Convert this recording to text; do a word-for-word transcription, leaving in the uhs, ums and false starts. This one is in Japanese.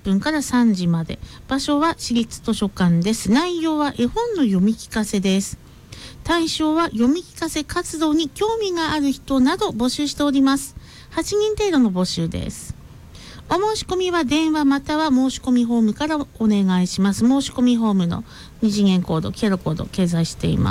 ぷんからさんじまで。場所は市立図書館です。内容は絵本の読み聞かせです。対象は読み聞かせ活動に興味がある人など募集しております。はちにん程度の募集です。お申し込みは電話または申し込みフォームからお願いします。申し込みフォームの二次元コード、キャラコード掲載しています。